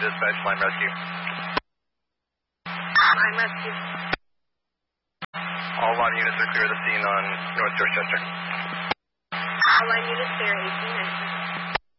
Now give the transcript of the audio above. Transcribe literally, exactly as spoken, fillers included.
Dispatch, line rescue. Line rescue. All line units are clear of the scene on North Dorchester. All line units clear, eighteen minutes.